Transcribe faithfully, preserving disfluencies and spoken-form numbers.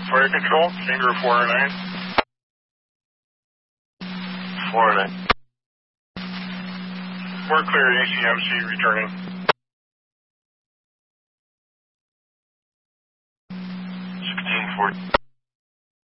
Fire control, finger four oh nine. four oh nine. We're clear, A C M C returning. sixteen forty.